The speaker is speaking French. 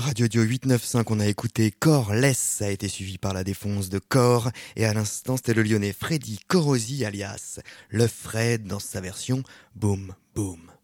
Radio Dio 895, on a écouté Coreless, ça a été suivi par la défonce de Cor, et à l'instant c'était le lyonnais Freddy Corosi alias Le Fred dans sa version Boom Boom.